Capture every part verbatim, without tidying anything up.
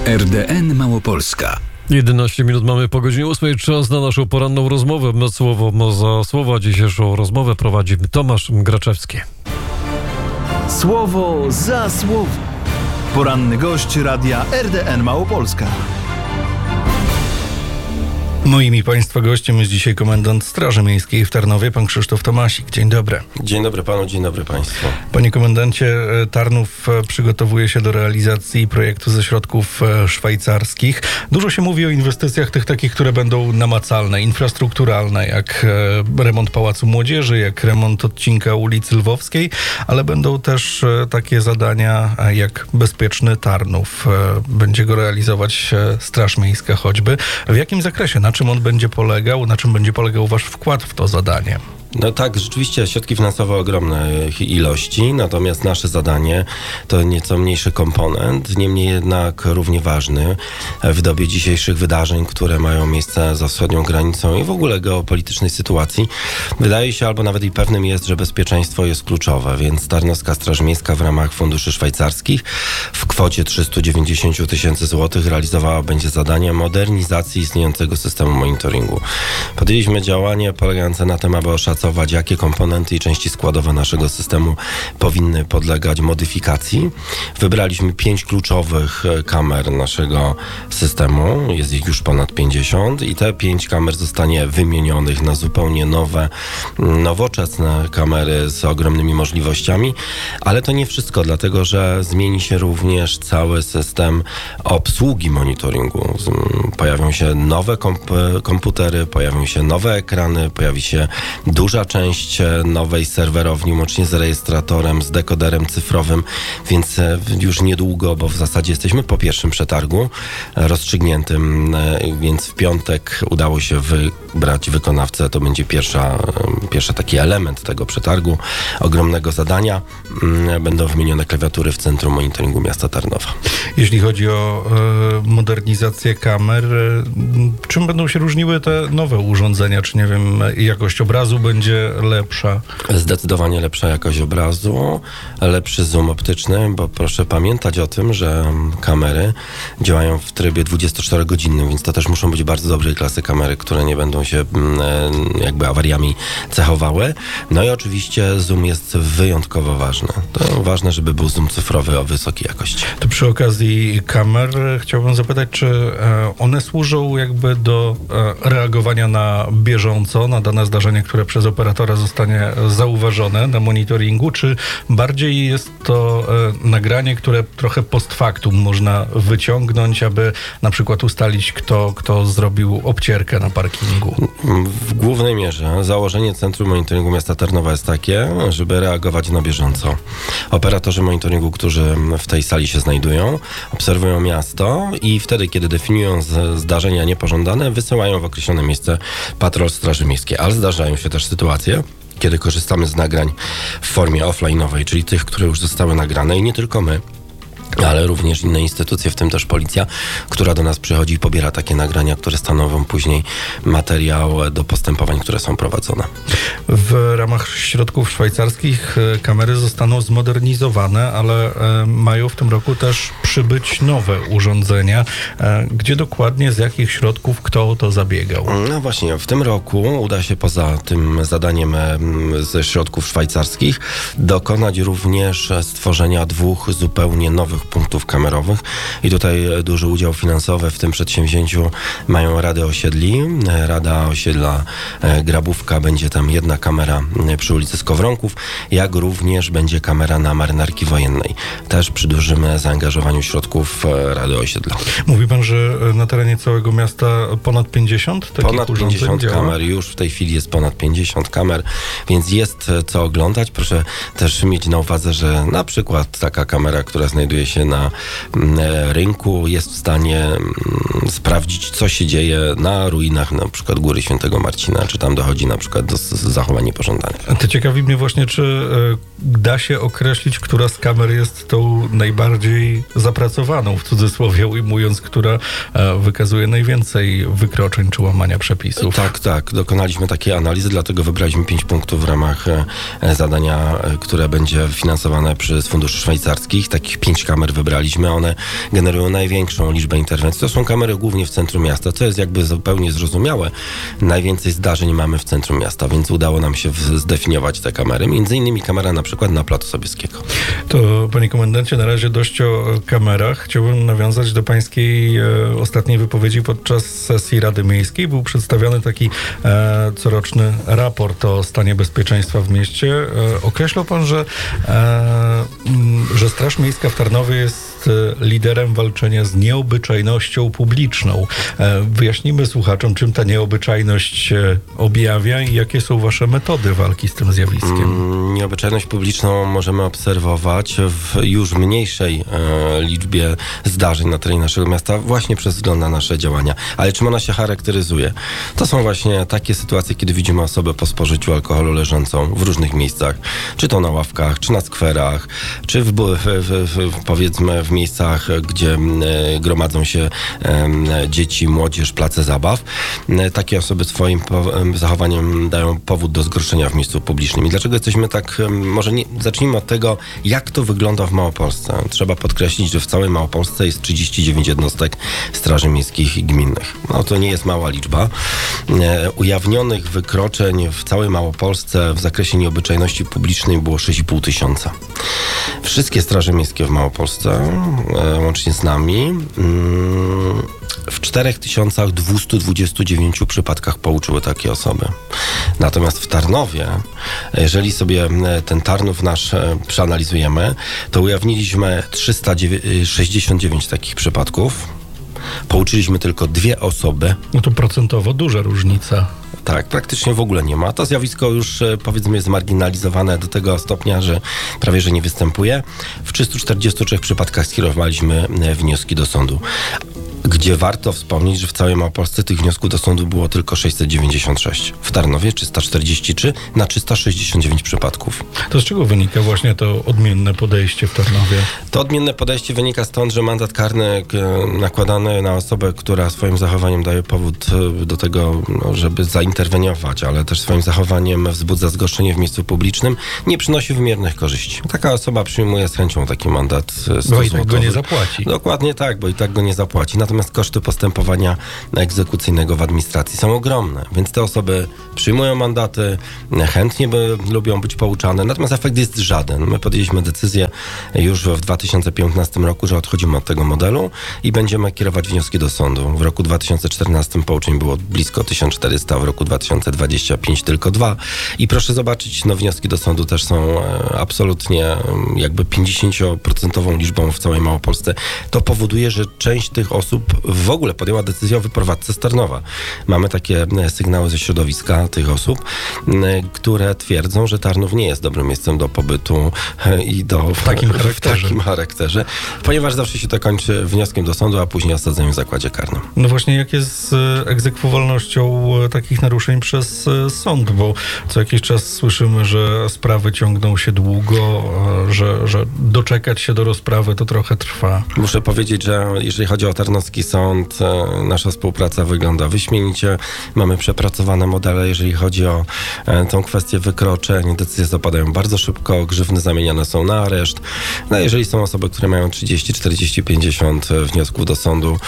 R D N Małopolska. jedenaście minut mamy po godzinie ósmej. Czas na naszą poranną rozmowę. Słowo za słowo. Dzisiejszą rozmowę prowadzi Tomasz Graczewski. Słowo za słowo. Poranny gość radia R D N Małopolska. Moim i Państwa gościem jest dzisiaj komendant Straży Miejskiej w Tarnowie, pan Krzysztof Tomasik. Dzień dobry. Dzień dobry panu, dzień dobry państwu. Panie komendancie, Tarnów przygotowuje się do realizacji projektu ze środków szwajcarskich. Dużo się mówi o inwestycjach tych takich, które będą namacalne, infrastrukturalne, jak remont Pałacu Młodzieży, jak remont odcinka ulicy Lwowskiej, ale będą też takie zadania jak Bezpieczny Tarnów. Będzie go realizować Straż Miejska choćby. W jakim zakresie? Na czym on będzie polegał? Na czym będzie polegał wasz wkład w to zadanie? No tak, rzeczywiście środki finansowe ogromne ilości, natomiast nasze zadanie to nieco mniejszy komponent, niemniej jednak równie ważny w dobie dzisiejszych wydarzeń, które mają miejsce za wschodnią granicą i w ogóle geopolitycznej sytuacji. Wydaje się, albo nawet i pewnym jest, że bezpieczeństwo jest kluczowe, więc Tarnowska Straż Miejska w ramach funduszy szwajcarskich w kwocie trzysta dziewięćdziesiąt tysięcy złotych realizowała będzie zadanie modernizacji istniejącego systemu monitoringu. Podjęliśmy działanie polegające na tym, aby oszacować, jakie komponenty i części składowe naszego systemu powinny podlegać modyfikacji. Wybraliśmy pięć kluczowych kamer naszego systemu. Jest ich już ponad pięćdziesiąt i te pięć kamer zostanie wymienionych na zupełnie nowe, nowoczesne kamery z ogromnymi możliwościami, ale to nie wszystko, dlatego że zmieni się również cały system obsługi monitoringu. Pojawią się nowe komp- komputery, pojawią się nowe ekrany, pojawi się duża część nowej serwerowni, łącznie z rejestratorem, z dekoderem cyfrowym, więc już niedługo, bo w zasadzie jesteśmy po pierwszym przetargu rozstrzygniętym, więc w piątek udało się wybrać wykonawcę. To będzie pierwsza, pierwszy taki element tego przetargu, ogromnego zadania. Będą wymienione klawiatury w Centrum Monitoringu Miasta Tarnowa. Jeśli chodzi o e, modernizację kamer, e, czym będą się różniły te nowe urządzenia? Czy nie wiem, jakość obrazu będzie lepsza? Zdecydowanie lepsza jakość obrazu, lepszy zoom optyczny, bo proszę pamiętać o tym, że kamery działają w trybie dwudziestoczterogodzinnym, więc to też muszą być bardzo dobrej klasy kamery, które nie będą się jakby awariami cechowały. No i oczywiście zoom jest wyjątkowo ważny. To ważne, żeby był zoom cyfrowy o wysokiej jakości. To przy okazji kamer chciałbym zapytać, czy one służą jakby do reagowania na bieżąco, na dane zdarzenie, które przez operatora zostanie zauważone na monitoringu, czy bardziej jest to e, nagranie, które trochę post factum można wyciągnąć, aby na przykład ustalić, kto, kto zrobił obcierkę na parkingu? W głównej mierze założenie Centrum Monitoringu Miasta Tarnowa jest takie, żeby reagować na bieżąco. Operatorzy monitoringu, którzy w tej sali się znajdują, obserwują miasto i wtedy, kiedy definiują z, zdarzenia niepożądane, wysyłają w określone miejsce patrol Straży Miejskiej, ale zdarzają się też sytuacje, kiedy korzystamy z nagrań w formie offline'owej, czyli tych, które już zostały nagrane i nie tylko my, ale również inne instytucje, w tym też policja, która do nas przychodzi i pobiera takie nagrania, które stanowią później materiał do postępowań, które są prowadzone. W ramach środków szwajcarskich kamery zostaną zmodernizowane, ale mają w tym roku też przybyć nowe urządzenia. Gdzie dokładnie, z jakich środków, kto o to zabiegał? No właśnie, w tym roku uda się poza tym zadaniem ze środków szwajcarskich dokonać również stworzenia dwóch zupełnie nowych punktów kamerowych i tutaj duży udział finansowy w tym przedsięwzięciu mają Rady Osiedli. Rada Osiedla Grabówka, będzie tam jedna kamera przy ulicy Skowronków, jak również będzie kamera na Marynarki Wojennej. Też przy dużym zaangażowaniu środków RadyOsiedla. Mówi pan, że na terenie całego miasta ponad pięćdziesiąt takich Ponad pięćdziesiąt działa? kamer, już w tej chwili jest ponad pięćdziesiąt kamer, więc jest co oglądać. Proszę też mieć na uwadze, że na przykład taka kamera, która znajduje się na rynku, jest w stanie sprawdzić, co się dzieje na ruinach na przykład Góry Świętego Marcina, czy tam dochodzi na przykład do zachowań niepożądanych. To ciekawi mnie właśnie, czy da się określić, która z kamer jest tą najbardziej zapracowaną, w cudzysłowie ujmując, która wykazuje najwięcej wykroczeń czy łamania przepisów. Tak, tak. Dokonaliśmy takiej analizy, dlatego wybraliśmy pięć punktów w ramach zadania, które będzie finansowane przez funduszy szwajcarskich. Takich pięć kamer kamer wybraliśmy. One generują największą liczbę interwencji. To są kamery głównie w centrum miasta, co jest jakby zupełnie zrozumiałe. Najwięcej zdarzeń mamy w centrum miasta, więc udało nam się w- zdefiniować te kamery. Między innymi kamera na przykład na Placu Sobieskiego. To, panie komendancie, na razie dość o kamerach. Chciałbym nawiązać do pańskiej e, ostatniej wypowiedzi podczas sesji Rady Miejskiej. Był przedstawiony taki e, coroczny raport o stanie bezpieczeństwa w mieście. E, określał pan, że, e, m, że Straż Miejska w Tarnowie jest e, liderem walczenia z nieobyczajnością publiczną. E, wyjaśnijmy słuchaczom, czym ta nieobyczajność się objawia i jakie są wasze metody walki z tym zjawiskiem. Mm, Nieobyczajność publiczną możemy obserwować w już mniejszej e, liczbie zdarzeń na terenie naszego miasta właśnie przez wzgląd na nasze działania. Ale czym ona się charakteryzuje? To są właśnie takie sytuacje, kiedy widzimy osobę po spożyciu alkoholu leżącą w różnych miejscach, czy to na ławkach, czy na skwerach, czy w, w, w, w, powiedzmy w miejscach, gdzie e, gromadzą się e, dzieci, młodzież, place zabaw. E, takie osoby swoim po, e, zachowaniem dają powód do zgorszenia w miejscu publicznym. I dlaczego jesteśmy tak, e, może nie, zacznijmy od tego, jak to wygląda w Małopolsce. Trzeba podkreślić, że w całej Małopolsce jest trzydzieści dziewięć jednostek straży miejskich i gminnych. No to nie jest mała liczba. E, ujawnionych wykroczeń w całej Małopolsce w zakresie nieobyczajności publicznej było sześć i pół tysiąca. Wszystkie straże miejskie w Małopolsce, e, łącznie z nami, mm, w cztery tysiące dwieście dwadzieścia dziewięć przypadkach pouczyły takie osoby. Natomiast w Tarnowie, jeżeli sobie ten Tarnów nasz przeanalizujemy, to ujawniliśmy trzysta sześćdziesiąt dziewięć takich przypadków. Pouczyliśmy tylko dwie osoby. No to procentowo duża różnica. Tak, praktycznie w ogóle nie ma. To zjawisko już, powiedzmy, jest zmarginalizowane do tego stopnia, że prawie że nie występuje. W trzystu czterdziestu trzech przypadkach skierowaliśmy wnioski do sądu. Gdzie warto wspomnieć, że w całej Małopolsce tych wniosków do sądu było tylko sześćset dziewięćdziesiąt sześć. W Tarnowie trzysta czterdzieści trzy na trzysta sześćdziesiąt dziewięć przypadków. To z czego wynika właśnie to odmienne podejście w Tarnowie? To odmienne podejście wynika stąd, że mandat karny nakładany na osobę, która swoim zachowaniem daje powód do tego, żeby zainterweniować, ale też swoim zachowaniem wzbudza zgorszenie w miejscu publicznym, nie przynosi wymiernych korzyści. Taka osoba przyjmuje z chęcią taki mandat. Bo i tak go nie zapłaci. Dokładnie tak, bo i tak go nie zapłaci. Natomiast koszty postępowania egzekucyjnego w administracji są ogromne, więc te osoby przyjmują mandaty, chętnie by, lubią być pouczane, natomiast efekt jest żaden. My podjęliśmy decyzję już w dwa tysiące piętnastym roku, że odchodzimy od tego modelu i będziemy kierować wnioski do sądu. W roku dwa tysiące czternastym pouczeń było blisko tysiąc czterysta, w roku dwa tysiące dwudziestym piątym tylko dwa. I proszę zobaczyć, no wnioski do sądu też są absolutnie jakby pięćdziesięcioprocentową liczbą w całej Małopolsce. To powoduje, że część tych osób w ogóle podjęła decyzję o wyprowadzce z Tarnowa. Mamy takie sygnały ze środowiska tych osób, które twierdzą, że Tarnów nie jest dobrym miejscem do pobytu i do w takim charakterze. W takim charakterze, ponieważ zawsze się to kończy wnioskiem do sądu, a później osadzeniem w zakładzie karnym. No właśnie, jak jest z egzekwowalnością takich naruszeń przez sąd, bo co jakiś czas słyszymy, że sprawy ciągną się długo, że, że doczekać się do rozprawy to trochę trwa. Muszę powiedzieć, że jeżeli chodzi o Tarnowski Sąd, nasza współpraca wygląda wyśmienicie. Mamy przepracowane modele, jeżeli chodzi o tą kwestię wykroczeń. Decyzje zapadają bardzo szybko, grzywny zamieniane są na areszt. No, jeżeli są osoby, które mają trzydzieści, czterdzieści, pięćdziesiąt wniosków do sądu,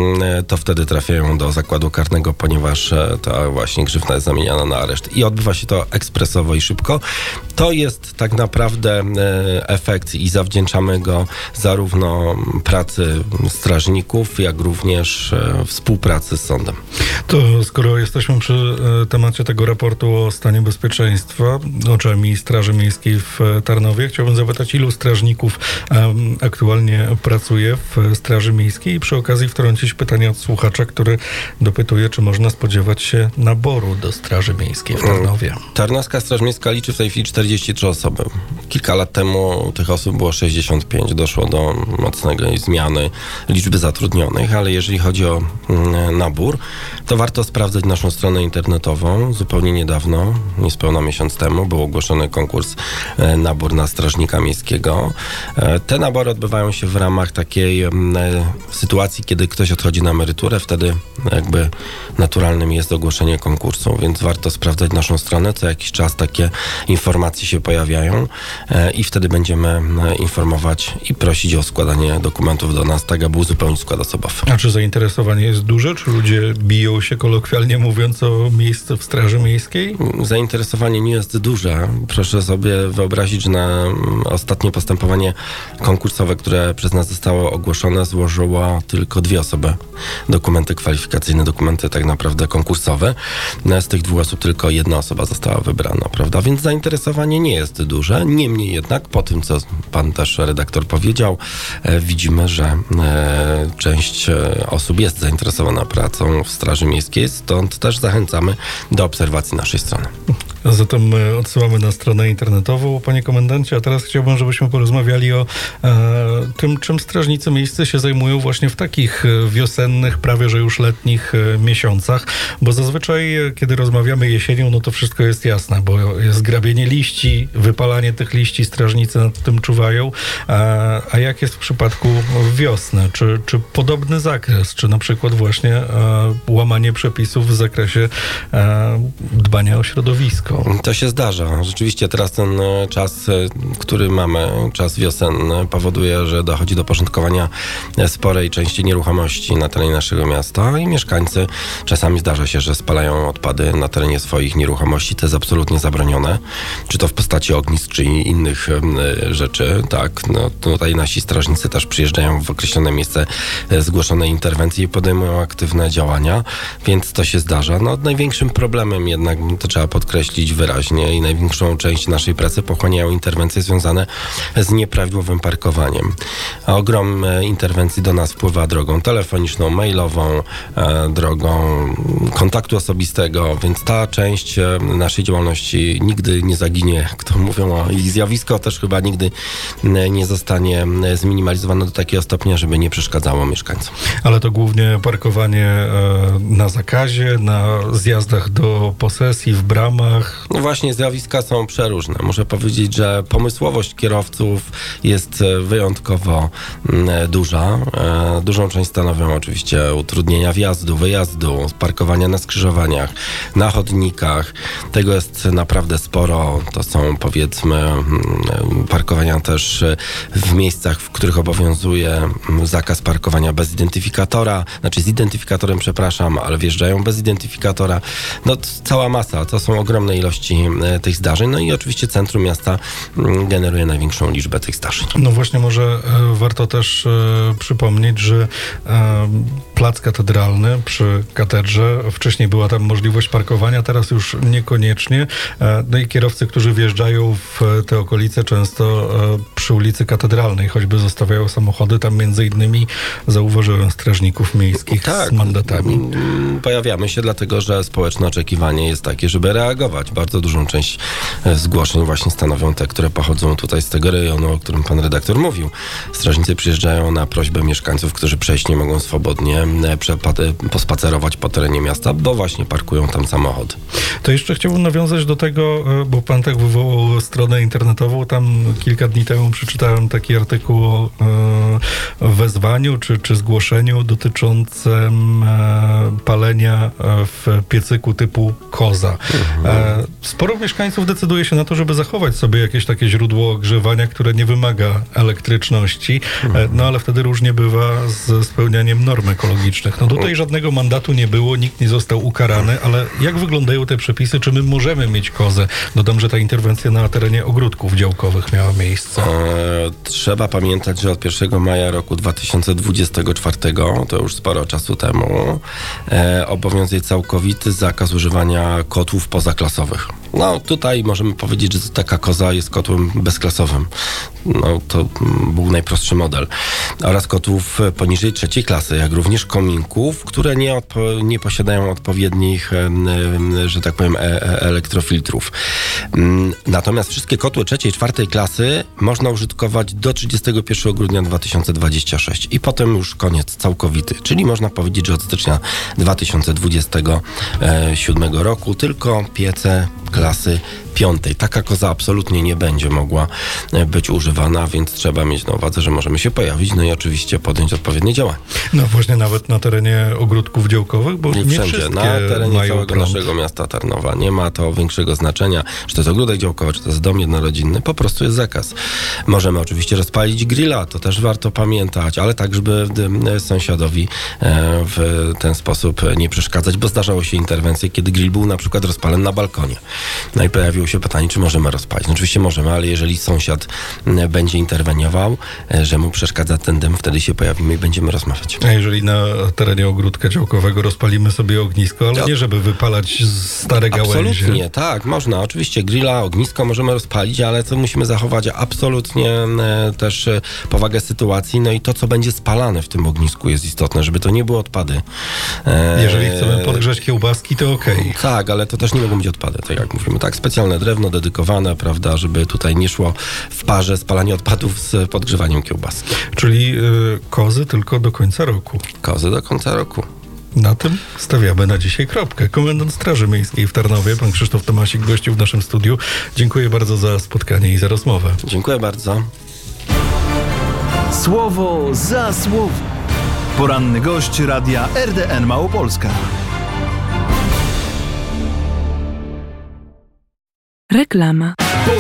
to wtedy trafiają do zakładu karnego, ponieważ ta właśnie grzywna jest zamieniana na areszt. I odbywa się to ekspresowo i szybko. To jest tak naprawdę efekt i zawdzięczamy go zarówno pracy strażników, jak również współpracy z sądem. To skoro jesteśmy przy temacie tego raportu o stanie bezpieczeństwa oczami Straży Miejskiej w Tarnowie, chciałbym zapytać, ilu strażników um, aktualnie pracuje w Straży Miejskiej i przy okazji wtrącić pytanie od słuchacza, który dopytuje, czy można spodziewać się naboru do Straży Miejskiej w Tarnowie. Tarnowska Straż Miejska liczy w tej chwili czterdzieści trzy osoby. Kilka lat temu tych osób było sześćdziesiąt pięć. Doszło do mocnej zmiany liczby zatrudnionych. prywatnych, ale jeżeli chodzi o mm, nabór, to warto sprawdzać naszą stronę internetową. Zupełnie niedawno, niespełna miesiąc temu, był ogłoszony konkurs e, nabór na strażnika miejskiego. E, te nabory odbywają się w ramach takiej e, sytuacji, kiedy ktoś odchodzi na emeryturę, wtedy jakby naturalnym jest ogłoszenie konkursu, więc warto sprawdzać naszą stronę. Co jakiś czas takie informacje się pojawiają e, i wtedy będziemy e, informować i prosić o składanie dokumentów do nas, tak aby uzupełnić skład osobowy. A czy zainteresowanie jest duże? Czy ludzie biją się, kolokwialnie mówiąc, o miejsce w Straży Miejskiej? Zainteresowanie nie jest duże. Proszę sobie wyobrazić, że na ostatnie postępowanie konkursowe, które przez nas zostało ogłoszone, złożyło tylko dwie osoby dokumenty kwalifikacyjne, dokumenty tak naprawdę konkursowe. Z tych dwóch osób tylko jedna osoba została wybrana, prawda? Więc zainteresowanie nie jest duże. Niemniej jednak po tym, co pan też redaktor powiedział, e, widzimy, że e, część e, osób jest zainteresowana pracą w Straży Miejskiej, stąd też zachęcamy do obserwacji naszej strony. Zatem e, odsyłamy na stronę internetową, panie komendancie, a teraz chciałbym, żebyśmy porozmawiali o e, tym, czym strażnicy miejscy się zajmują właśnie w takich e, wiosennych, prawie że już letnich e, miesiącach, bo zazwyczaj, e, kiedy rozmawiamy jesienią, no to wszystko jest jasne, bo jest grabienie liści, wypalanie tych liści, strażnicy nad tym czuwają, e, a jak jest w przypadku wiosny? Czy, czy podobny zakres, czy na przykład właśnie e, łamanie przepisów w zakresie e, dbania o środowisko? To się zdarza. Rzeczywiście teraz ten czas, który mamy, czas wiosenny, powoduje, że dochodzi do porządkowania sporej części nieruchomości na terenie naszego miasta i mieszkańcy czasami zdarza się, że spalają odpady na terenie swoich nieruchomości. To jest absolutnie zabronione. Czy to w postaci ognisk, czy innych rzeczy. Tak, no tutaj nasi strażnicy też przyjeżdżają w określone miejsce zgłoszone interwencje i podejmują aktywne działania, więc to się zdarza. No największym problemem jednak, to trzeba podkreślić wyraźnie, i największą część naszej pracy pochłaniają interwencje związane z nieprawidłowym parkowaniem. A ogrom interwencji do nas wpływa drogą telefoniczną, mailową, e, drogą kontaktu osobistego, więc ta część naszej działalności nigdy nie zaginie, jak to mówią, i zjawisko też chyba nigdy nie zostanie zminimalizowane do takiego stopnia, żeby nie przeszkadzało mieszkańcom. Ale to głównie parkowanie e, na zakazie, na zjazdach do posesji, w bramach. No właśnie, zjawiska są przeróżne. Muszę powiedzieć, że pomysłowość kierowców jest wyjątkowo mm, duża. E, dużą część stanowią oczywiście utrudnienia wjazdu, wyjazdu, parkowania na skrzyżowaniach, na chodnikach. Tego jest naprawdę sporo. To są, powiedzmy, mm, parkowania też w miejscach, w których obowiązuje zakaz parkowania bez identyfikatora, znaczy z identyfikatorem, przepraszam, ale wjeżdżają bez identyfikatora. No cała masa, to są ogromne ilości e, tych zdarzeń, no i oczywiście centrum miasta m, generuje największą liczbę tych zdarzeń. No właśnie, może e, warto też e, przypomnieć, że e, plac katedralny przy katedrze, wcześniej była tam możliwość parkowania, teraz już niekoniecznie. E, no i kierowcy, którzy wjeżdżają w te okolice, często e, przy ulicy Katedralnej, choćby zostawiają samochody, tam między innymi zauważyłem strażników miejskich tak, z mandatami. Pojawiamy się dlatego, że społeczne oczekiwanie jest takie, żeby reagować. Bardzo dużą część zgłoszeń właśnie stanowią te, które pochodzą tutaj z tego rejonu, o którym pan redaktor mówił. Strażnicy przyjeżdżają na prośbę mieszkańców, którzy przejść nie mogą swobodnie, pospacerować po terenie miasta, bo właśnie parkują tam samochody. To jeszcze chciałbym nawiązać do tego, bo pan tak wywołał stronę internetową. Tam kilka dni temu przeczytałem taki artykuł o e, wezwaniu czy, czy zgłoszeniu dotyczącym e, palenia w piecyku typu koza. Mhm. E, sporo mieszkańców decyduje się na to, żeby zachować sobie jakieś takie źródło ogrzewania, które nie wymaga elektryczności, mhm. e, no ale wtedy różnie bywa z spełnianiem norm ekologicznych. No tutaj żadnego mandatu nie było, nikt nie został ukarany, ale jak wyglądają te przepisy? Czy my możemy mieć kozę? Dodam, że ta interwencja na terenie ogródków działkowych miała miejsce. E, trzeba pamiętać, że od pierwszego maja roku dwa tysiące dwudziestego czwartego, to już sporo czasu temu, e, obowiązuje całkowity zakaz używania kotłów pozaklasowych. No tutaj możemy powiedzieć, że taka koza jest kotłem bezklasowym. No to był najprostszy model. Oraz kotłów poniżej trzeciej klasy, jak również kominków, które nie, odpo- nie posiadają odpowiednich, że tak powiem, e- elektrofiltrów. Natomiast wszystkie kotły trzeciej, czwartej klasy można użytkować do trzydziestego pierwszego grudnia dwa tysiące dwudziestego szóstego i potem już koniec całkowity. Czyli można powiedzieć, że od stycznia dwa tysiące dwudziestego siódmego roku tylko piece klasy piątej. Taka koza absolutnie nie będzie mogła być używana, więc trzeba mieć na uwadze, że możemy się pojawić, no i oczywiście podjąć odpowiednie działania. No właśnie nawet na terenie ogródków działkowych, bo Nie nie wszędzie, wszystkie na terenie mają całego prąd. naszego miasta Tarnowa. Nie ma to większego znaczenia, czy to jest ogródek działkowy, czy to jest dom jednorodzinny. Po prostu jest zakaz. Możemy oczywiście rozpalić grilla, to też warto pamiętać, ale tak, żeby sąsiadowi w ten sposób nie przeszkadzać, bo zdarzało się interwencje, kiedy grill był na przykład rozpalony na balkonie. No i pojawiło się pytanie, czy możemy rozpalić. No oczywiście możemy, ale jeżeli sąsiad będzie interweniował, że mu przeszkadza ten dym, wtedy się pojawimy i będziemy rozmawiać. A jeżeli na terenie ogródka działkowego rozpalimy sobie ognisko, ale To- nie żeby wypalać stare gałęzie. Absolutnie, tak, można. Oczywiście grilla, ognisko możemy rozpalić, ale to musimy zachować absolutnie e, też e, powagę sytuacji. No i to, co będzie spalane w tym ognisku jest istotne, żeby to nie były odpady. E, Jeżeli chcemy podgrzać kiełbaski, to okej. Tak, ale to też nie mogą być odpady, tak jak mówimy. Tak, specjalne drewno dedykowane, prawda, żeby tutaj nie szło w parze spalanie odpadów z podgrzewaniem kiełbaski. Czyli y, kozy tylko do końca roku. Kozy do końca roku. Na tym stawiamy na dzisiaj kropkę. Komendant Straży Miejskiej w Tarnowie, pan Krzysztof Tomasik, gościł w naszym studiu. Dziękuję bardzo za spotkanie i za rozmowę. Dziękuję bardzo. Słowo za słowo. Poranny gość radia R D N Małopolska. Reklama.